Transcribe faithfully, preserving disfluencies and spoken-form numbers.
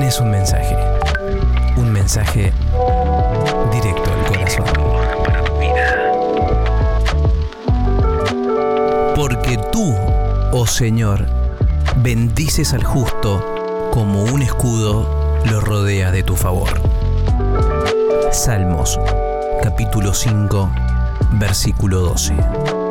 tenés un mensaje. Un mensaje directo al corazón. Para tu vida. Porque tú, oh Señor, bendices al justo, como un escudo lo rodea de tu favor. Salmos, capítulo cinco, versículo doce.